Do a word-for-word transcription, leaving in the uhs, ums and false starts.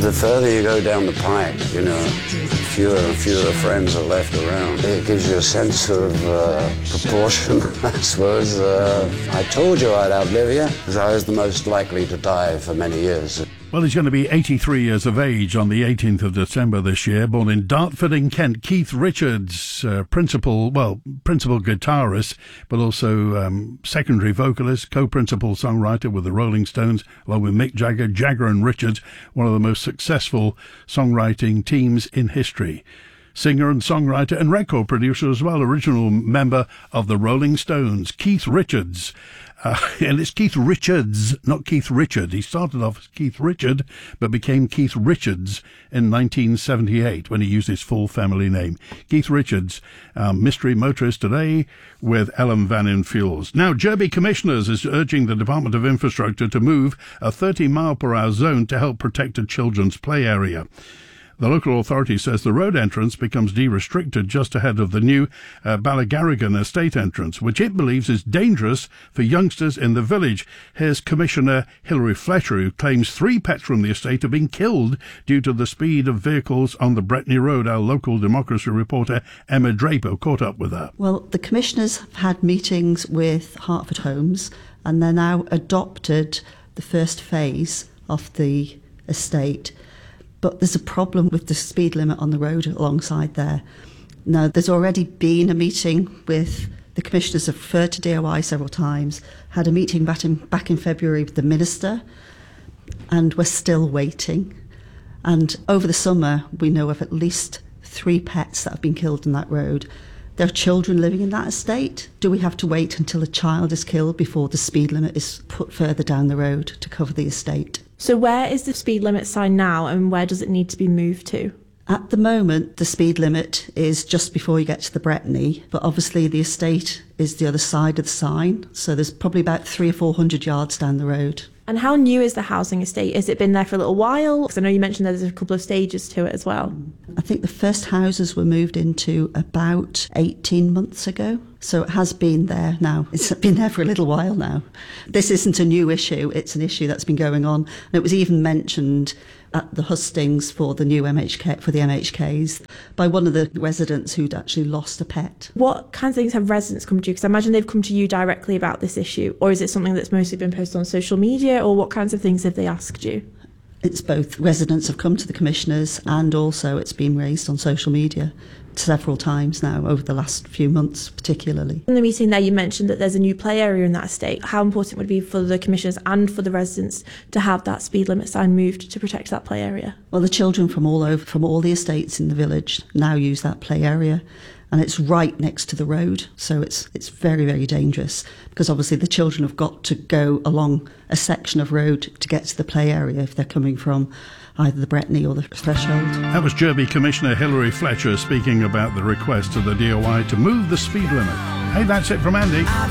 The further you go down the pike, you know, fewer and fewer friends are left around. It gives you a sense of uh, proportion, I suppose. Uh, I told you I'd outlive you, because I was the most likely to die for many years. Well, he's going to be eighty-three years of age on the eighteenth of December this year. Born in Dartford in Kent, Keith Richards, uh, principal, well, principal guitarist, but also um, secondary vocalist, co-principal songwriter with the Rolling Stones, along with Mick Jagger, Jagger and Richards, one of the most successful songwriting teams in history. Singer and songwriter and record producer as well, original member of the Rolling Stones, Keith Richards. Uh, and it's Keith Richards, not Keith Richard. He started off as Keith Richard, but became Keith Richards in nineteen seventy-eight when he used his full family name. Keith Richards, um, mystery motorist today with Ellen Van Infuels. Now, Derby Commissioners is urging the Department of Infrastructure to move a thirty mile per hour zone to help protect a children's play area. The local authority says the road entrance becomes de-restricted just ahead of the new uh, Ballygarrigan estate entrance, which it believes is dangerous for youngsters in the village. Here's Commissioner Hilary Fletcher, who claims three pets from the estate have been killed due to the speed of vehicles on the Bretney Road. Our local Democracy reporter Emma Draper caught up with her. Well, the commissioners have had meetings with Hertford Homes, and they're now adopted the first phase of the estate. But there's a problem with the speed limit on the road alongside there. Now, there's already been a meeting with the commissioners, have referred to D O I several times, had a meeting back in, back in February with the minister, and we're still waiting. And over the summer, we know of at least three pets that have been killed on that road. There are children living in that estate. Do we have to wait until a child is killed before the speed limit is put further down the road to cover the estate? So where is the speed limit sign now, and where does it need to be moved to? At the moment, the speed limit is just before you get to the Bretney, but obviously the estate is the other side of the sign, so there's probably about three or four hundred yards down the road. And how new is the housing estate? Has it been there for a little while? Because I know you mentioned there's a couple of stages to it as well. I think the first houses were moved into about eighteen months ago. So it has been there now. It's been there for a little while now. This isn't a new issue. It's an issue that's been going on. And it was even mentioned at the hustings for the new M H K, for the M H Ks, by one of the residents who'd actually lost a pet. What kinds of things have residents come to you? Because I imagine they've come to you directly about this issue. Or is it something that's mostly been posted on social media? Or what kinds of things have they asked you? It's both. Residents have come to the commissioners, and also it's been raised on social media several times now over the last few months particularly. In the meeting there you mentioned that there's a new play area in that estate. How important would it be for the commissioners and for the residents to have that speed limit sign moved to protect that play area? Well, the children from all over, from all the estates in the village now use that play area, and it's right next to the road, so it's it's very, very dangerous, because obviously the children have got to go along a section of road to get to the play area if they're coming from either the Bretney or the Threshold. That was Derby Commissioner Hilary Fletcher speaking about the request to the D O I to move the speed limit. Hey, that's it from Andy.